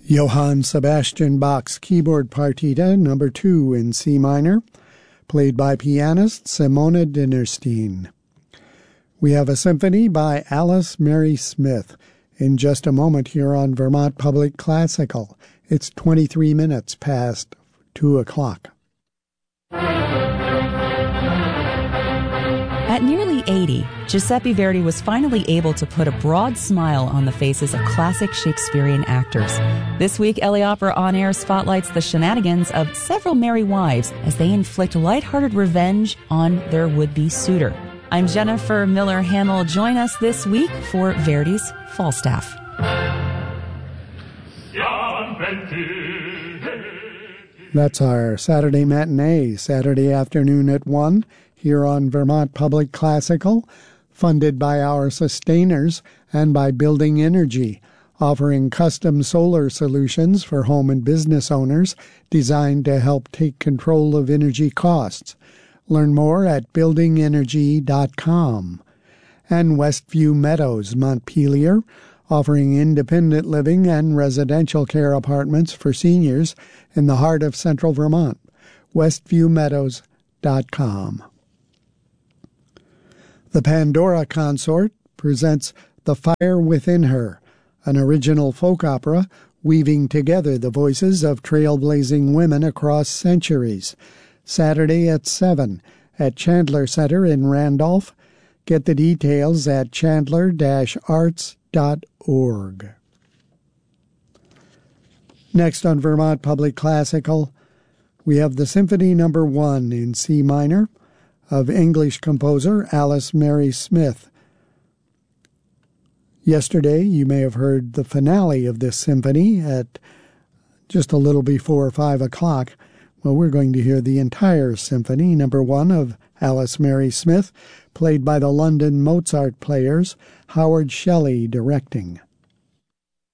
Johann Sebastian Bach's keyboard partita number 2 in C minor, played by pianist Simone Dinnerstein. We have a symphony by Alice Mary Smith in just a moment here on Vermont Public Classical. It's 23 minutes past 2 o'clock. At nearly 80, Giuseppe Verdi was finally able to put a broad smile on the faces of classic Shakespearean actors. This week, LA Opera On Air spotlights the shenanigans of several merry wives as they inflict lighthearted revenge on their would-be suitor. I'm Jennifer Miller Hamill. Join us this week for Verdi's Falstaff. That's our Saturday matinee, Saturday afternoon at 1, here on Vermont Public Classical, funded by our sustainers and by Building Energy, offering custom solar solutions for home and business owners designed to help take control of energy costs. Learn more at buildingenergy.com. And Westview Meadows, Montpelier, offering independent living and residential care apartments for seniors in the heart of central Vermont. westviewmeadows.com. The Pandora Consort presents The Fire Within Her, an original folk opera weaving together the voices of trailblazing women across centuries. Saturday at 7 at Chandler Center in Randolph. Get the details at chandler-arts.org. Next on Vermont Public Classical, we have the Symphony No. 1 in C minor of English composer Alice Mary Smith. Yesterday, you may have heard the finale of this symphony at just a little before 5 o'clock. Well, we're going to hear the entire Symphony No. 1 of Alice Mary Smith, played by the London Mozart Players, Howard Shelley directing.